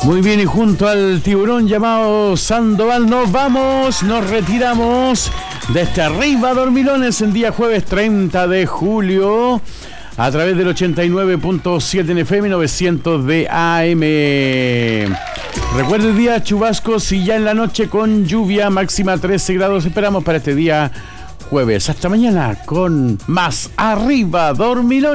Muy bien, y junto al tiburón llamado Sandoval nos retiramos de este Arriba Dormilones en día jueves 30 de julio a través del 89.7 en FM 900 de AM. Recuerde el día chubascos y ya en la noche con lluvia, máxima 13 grados esperamos para este día jueves. Hasta mañana con más Arriba Dormilones.